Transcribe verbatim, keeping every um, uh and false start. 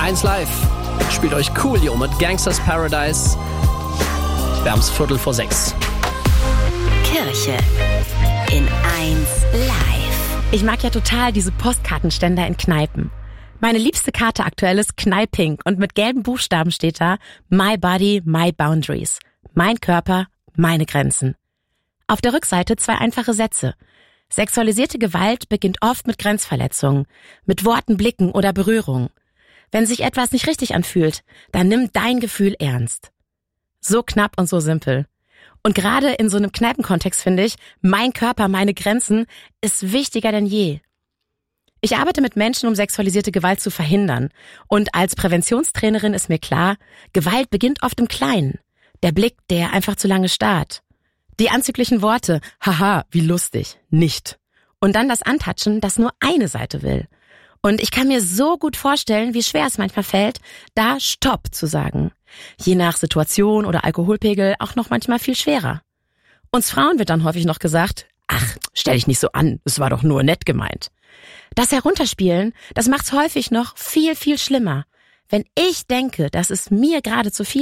eins Live spielt euch Coolio mit Gangsters Paradise. Wir haben's Viertel vor sechs. Kirche in eins Live. Ich mag ja total diese Postkartenständer in Kneipen. Meine liebste Karte aktuell ist Knallpink und mit gelben Buchstaben steht da My Body, My Boundaries. Mein Körper, meine Grenzen. Auf der Rückseite zwei einfache Sätze. Sexualisierte Gewalt beginnt oft mit Grenzverletzungen, mit Worten, Blicken oder Berührungen. Wenn sich etwas nicht richtig anfühlt, dann nimm dein Gefühl ernst. So knapp und so simpel. Und gerade in so einem Kneipenkontext finde ich, mein Körper, meine Grenzen ist wichtiger denn je. Ich arbeite mit Menschen, um sexualisierte Gewalt zu verhindern. Und als Präventionstrainerin ist mir klar, Gewalt beginnt oft im Kleinen. Der Blick, der einfach zu lange starrt. Die anzüglichen Worte, haha, wie lustig, nicht. Und dann das Antatschen, das nur eine Seite will. Und ich kann mir so gut vorstellen, wie schwer es manchmal fällt, da Stopp zu sagen. Je nach Situation oder Alkoholpegel auch noch manchmal viel schwerer. Uns Frauen wird dann häufig noch gesagt, ach, stell dich nicht so an, es war doch nur nett gemeint. Das Herunterspielen, das macht's häufig noch viel, viel schlimmer. Wenn ich denke, dass es mir gerade zu viel